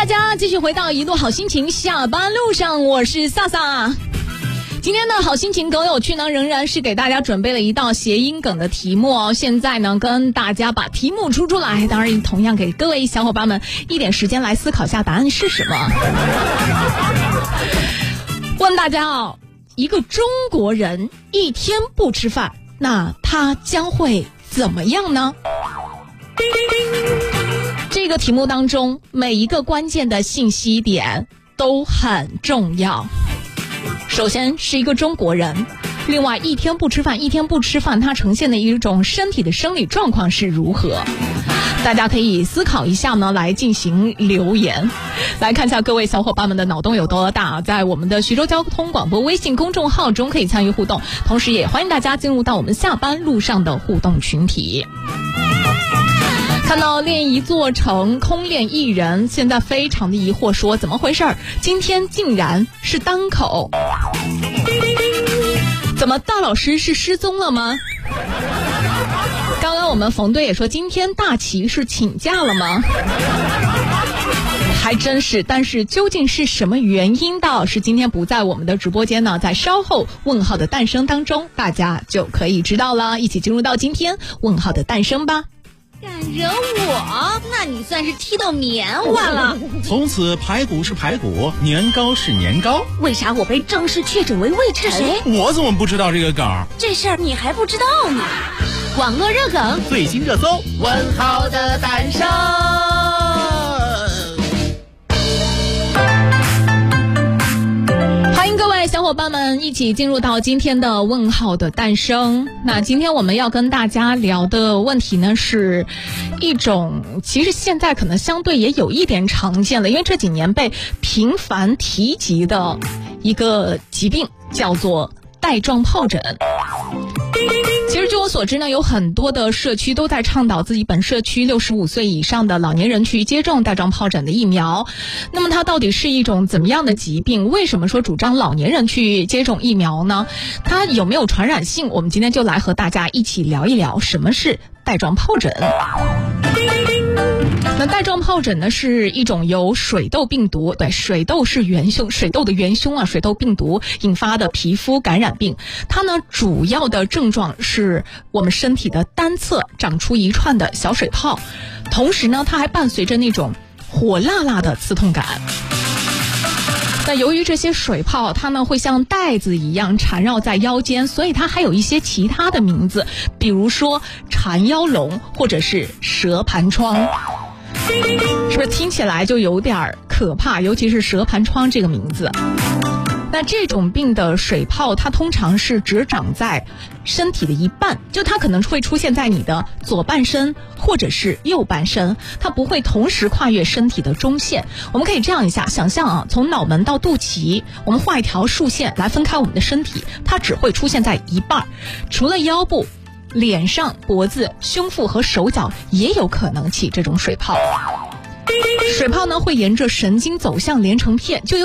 大家继续回到一路好心情下班路上，我是萨萨。今天的好心情梗有趣呢，仍然是给大家准备了一道谐音梗的题目哦。现在呢，跟大家把题目出来，当然同样给各位小伙伴们一点时间来思考一下答案是什么。问大家哦，一个中国人一天不吃饭，那他将会怎么样呢？这个题目当中每一个关键的信息点都很重要。首先是一个中国人，另外一天不吃饭它呈现的一种身体的生理状况是如何，大家可以思考一下呢，来进行留言。来看一下各位小伙伴们的脑洞有多大，在我们的徐州交通广播微信公众号中可以参与互动，同时也欢迎大家进入到我们下班路上的互动群体。看到练一座城空练一人，现在非常的疑惑，说怎么回事？今天竟然是单口，怎么大老师是失踪了吗？刚刚我们冯队也说今天大齐是请假了吗？还真是，但是究竟是什么原因大老师今天不在我们的直播间呢？在稍后问号的诞生当中大家就可以知道了，一起进入到今天问号的诞生吧。 敢惹我，那你算是踢到棉花了。 从此排骨是排骨，年糕是年糕。 为啥我被正式确诊为胃臣？谁？ 我怎么不知道这个梗？ 这事儿你还不知道呢。网络热梗， 最新热搜， 问号的诞生。 欢迎各位小伙伴们一起进入到今天的问号的诞生。那今天我们要跟大家聊的问题呢，是一种其实现在可能相对也有一点常见了，因为这几年被频繁提及的一个疾病叫做带状疱疹。其实据我所知呢，有很多的社区都在倡导自己本社区65岁以上的老年人去接种带状疱疹的疫苗。那么它到底是一种怎么样的疾病？为什么说主张老年人去接种疫苗呢？它有没有传染性？我们今天就来和大家一起聊一聊什么是带状疱疹。那带状疱疹呢，是一种由水痘病毒，对，水痘是元凶，水痘的元凶啊，水痘病毒引发的皮肤感染病。它呢，主要的症状是我们身体的单侧长出一串的小水泡，同时呢，它还伴随着那种火辣辣的刺痛感。那由于这些水泡它呢会像带子一样缠绕在腰间，所以它还有一些其他的名字，比如说缠腰龙或者是蛇盘疮。是不是听起来就有点可怕？尤其是蛇盘疮这个名字。那这种病的水泡它通常是只长在身体的一半，就它可能会出现在你的左半身或者是右半身，它不会同时跨越身体的中线。我们可以这样一下想象啊，从脑门到肚脐，我们画一条竖线来分开我们的身体，它只会出现在一半。除了腰部，脸上、脖子、胸腹和手脚也有可能起这种水泡。水泡呢会沿着神经走向连成片，就有